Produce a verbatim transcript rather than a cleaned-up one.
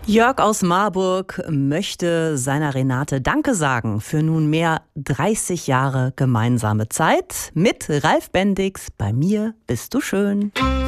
Jörg aus Marburg möchte seiner Renate Danke sagen für nunmehr dreißig Jahre gemeinsame Zeit mit Ralf Bendix. Bei mir bist du schön.